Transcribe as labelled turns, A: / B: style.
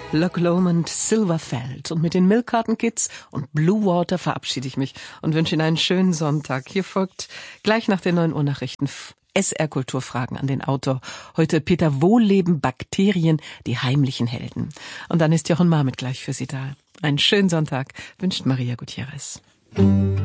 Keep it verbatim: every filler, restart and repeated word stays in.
A: Loch Lomond, Silverfeld. Und mit den Milk-Carton Kids und Blue Water verabschiede ich mich und wünsche Ihnen einen schönen Sonntag. Hier folgt gleich nach den neun Uhr Nachrichten S R Kulturfragen an den Autor. Heute Peter, wo leben Bakterien, die heimlichen Helden? Und dann ist Jochen Marmit gleich für Sie da. Einen schönen Sonntag wünscht Maria Gutierrez.